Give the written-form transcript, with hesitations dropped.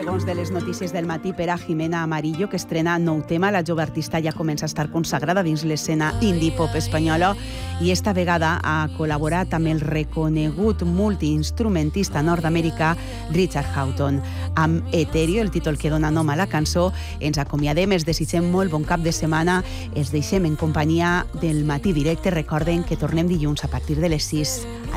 segons de les notícies del matí per a Jimena Amarillo, que estrena nou tema. La jove artista ja comença a estar consagrada dins l'escena indie-pop espanyola i esta vegada ha col·laborat amb el reconegut multiinstrumentista nord-americà Richard Houghton. Amb Ethereum, el títol que dona nom a la cançó, ens acomiadem, els desitgem molt bon cap de setmana, els deixem en companyia del Matí Directe. Recorden que tornem dilluns a partir de les 6.